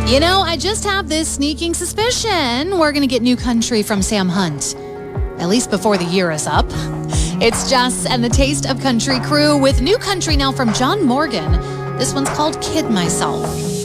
You know, I just have this sneaking suspicion we're going to get new country from Sam Hunt, at least before the year is up. It's Jess and the Taste of Country crew with new country now from John Morgan. This one's called Kid Myself.